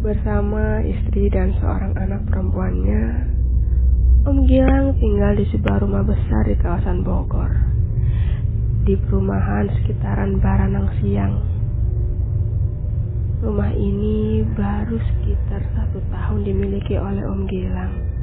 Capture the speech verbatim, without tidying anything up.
Bersama istri dan seorang anak perempuannya, Om Gilang tinggal di sebuah rumah besar di kawasan Bogor, di perumahan sekitaran Baranang Siang. Rumah ini baru sekitar satu tahun dimiliki oleh Om Gilang.